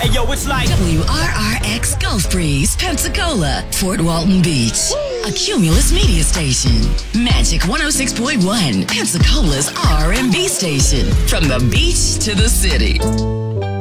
Hey yo, it's like WRRX Gulf Breeze, Pensacola, Fort Walton Beach. A Cumulus media station. Magic 106.1, Pensacola's R&B station. From the beach to the city.